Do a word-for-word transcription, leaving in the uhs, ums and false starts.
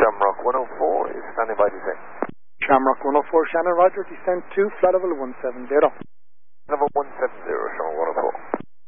Shamrock one oh four is standing by descent. Shamrock one oh four, Shannon, roger, descent to flight level one seven zero.